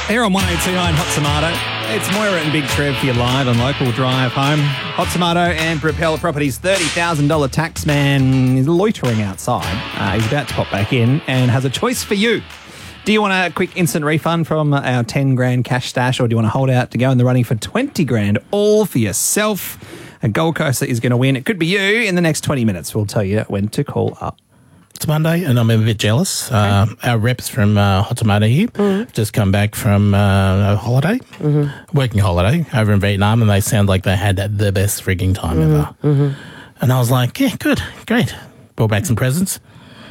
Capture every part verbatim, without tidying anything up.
Here on one oh two point nine Hot Tomato, it's Moira and Big Trev for your live and local drive home. Hot Tomato and Propel Properties thirty thousand dollars tax man is loitering outside. Uh, he's about to pop back in and has a choice for you. Do you want a quick instant refund from our ten grand cash stash, or do you want to hold out to go in the running for twenty grand all for yourself? A Gold Coaster is going to win. It could be you in the next twenty minutes. We'll tell you when to call up. It's Monday and I'm a bit jealous. Uh, our reps from uh, Hot Tomato here mm-hmm. just come back from uh, a holiday, mm-hmm. working holiday over in Vietnam, and they sound like they had the best frigging time mm-hmm. ever. Mm-hmm. And I was like, yeah, good, great. Brought back some presents.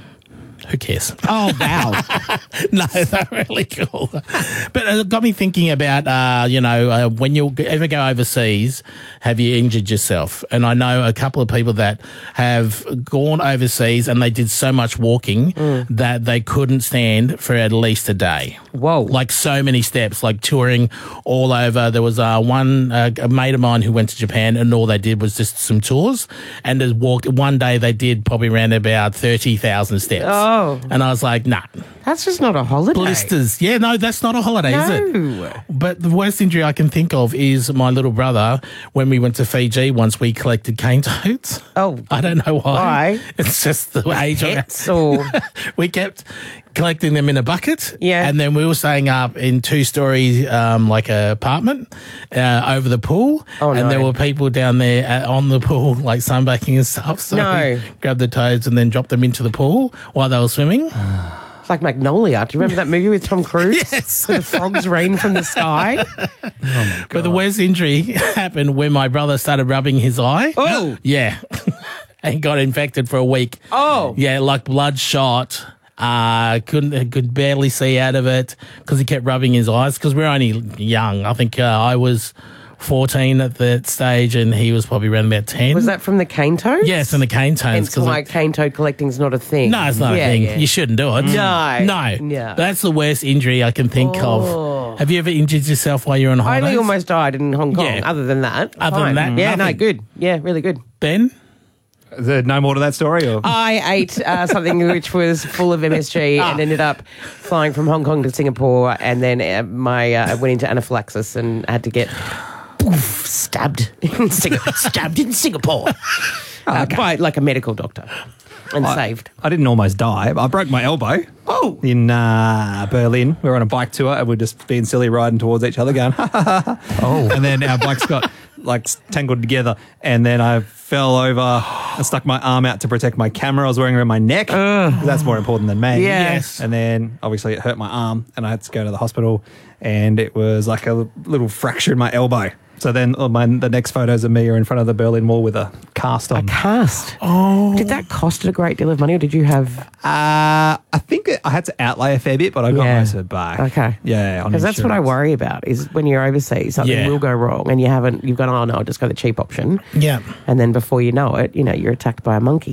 Who cares? Oh, wow. No, they're really cool. But it got me thinking about, uh, you know, uh, when you ever go overseas, have you injured yourself? And I know a couple of people that have gone overseas and they did so much walking mm. that they couldn't stand for at least a day. Whoa. Like so many steps, like touring all over. There was uh, one, uh, a mate of mine who went to Japan and all they did was just some tours and just walked. One day they did probably around about thirty thousand steps. Oh. And I was like, nah. That's just not a holiday. Blisters. Yeah, no, that's not a holiday, no. is it? But the worst injury I can think of is my little brother. When we went to Fiji once, we collected cane toads. Oh. I don't know why. Why? It's just the age of it. Or... we kept collecting them in a bucket. Yeah. And then we were staying up in two-story, um, like a apartment uh, over the pool. Oh, no. And there were people down there at, on the pool, like sunbaking and stuff. So no. we grabbed the toads and then dropped them into the pool while they were swimming. It's like Magnolia. Do you remember that movie with Tom Cruise? Yes. Where the frogs rain from the sky? Oh my God. But the worst injury happened when my brother started rubbing his eye. Oh. Yeah. And got infected for a week. Oh. Yeah, like bloodshot. Uh, couldn't could barely see out of it because he kept rubbing his eyes because we're only young. I think uh, I was fourteen at that stage and he was probably around about ten. Was that from the cane toads? Yes, from the cane toads. Hence why it, cane toad collecting's not a thing. No, it's not yeah, a thing. Yeah. You shouldn't do it. No. No. No. That's the worst injury I can think oh. of. Have you ever injured yourself while you're on holidays? I only almost died in Hong Kong. Yeah. Other than that. Other fine. than that, Yeah, nothing. no, good. Yeah, really good. Ben? Is there no more to that story? Or? I ate uh, something which was full of M S G and ended up flying from Hong Kong to Singapore, and then uh, my uh, I went into anaphylaxis and had to get poof, stabbed in Singapore. stabbed in Singapore uh, okay. by like a medical doctor and I, saved. I didn't almost die. I broke my elbow. Oh, in uh, Berlin, we were on a bike tour and we're just being silly, riding towards each other, going ha ha ha. Oh, and then our bikes got like tangled together, and then I fell over and stuck my arm out to protect my camera I was wearing around my neck. Uh, that's more important than me. Yes. And then obviously it hurt my arm, and I had to go to the hospital, and it was like a little fracture in my elbow. So then oh, my, the next photos of me are in front of the Berlin Wall with a cast on. A cast? Oh. Did that cost a great deal of money, or did you have... Uh, I think it, I had to outlay a fair bit, but I got yeah. most of it back. Okay. Yeah. Because that's what I worry about, is when you're overseas, something yeah. will go wrong and you haven't, you've gone, oh no, I'll just go the cheap option. Yeah. And then before you know it, you know, you're attacked by a monkey.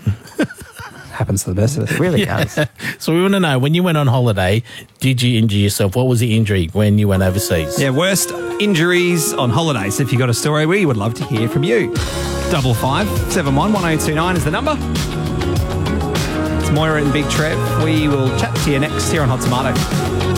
Happens to the best of us. It really Yeah. does. So we want to know, when you went on holiday, did you injure yourself? What was the injury when you went overseas? Yeah, worst injuries on holidays. If you got a story, we would love to hear from you. Double five seven one one zero two nine is the number. It's Moira and Big Trev. We will chat to you next here on Hot Tomato.